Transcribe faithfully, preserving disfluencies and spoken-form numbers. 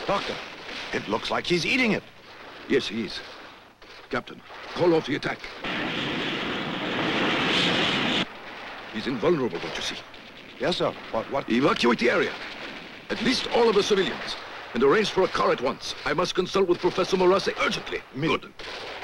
Doctor, it looks like he's eating it. Yes, he is. Captain, call off the attack. He's invulnerable, don't you see? Yes, sir. What, what? Evacuate the area. At least all of the civilians. And arrange for a car at once. I must consult with Professor Morase urgently. Me. Good.